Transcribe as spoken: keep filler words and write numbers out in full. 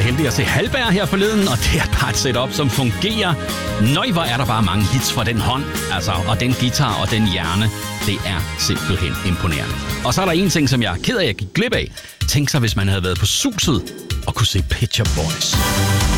heldig at se Hallberg her forleden, og det er bare et setup, som fungerer. Nøj, hvor er der bare mange hits fra den hånd, altså, og den guitar og den hjerne. Det er simpelthen imponerende. Og så er der en ting, som jeg er ked af, at jeg gik glip af. Tænk sig, hvis man havde været på Suset og kunne se Pet Shop Boys.